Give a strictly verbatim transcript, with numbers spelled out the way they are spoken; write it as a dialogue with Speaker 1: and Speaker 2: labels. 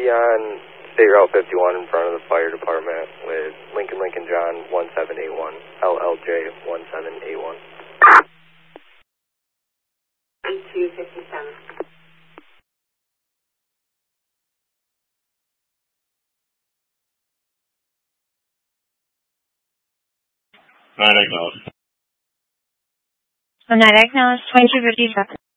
Speaker 1: on State Route fifty-one in front of the fire department with Lincoln Lincoln John one seven eight one, L L J one seven eight one.
Speaker 2: eight two five seven.
Speaker 3: Nine acknowledged.
Speaker 4: Nine acknowledged, twenty-two fifty-seven.